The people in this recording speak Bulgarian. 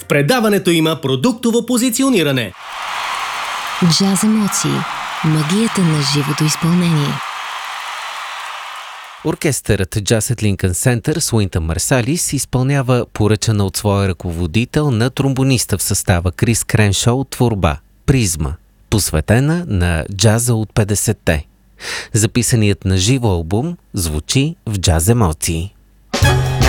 В предаването има продуктово позициониране. Джаз емоции. Магията на живото изпълнение. Оркестърът Jazz at Lincoln Center с Уинтън Марсалис изпълнява поръчана от своя ръководител на тромбониста в състава Крис Креншоу творба «Призма», посветена на джаза от 50-те. Записаният на живо албум звучи в Джаз емоции.